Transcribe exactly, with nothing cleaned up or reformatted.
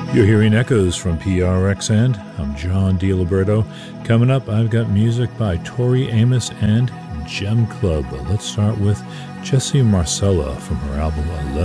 You're hearing echoes from P R X N. I'm John DiLiberto. Coming up, I've got music by Tori Amos and Gem Club. Let's start with Jessie Marcella from her album eleven.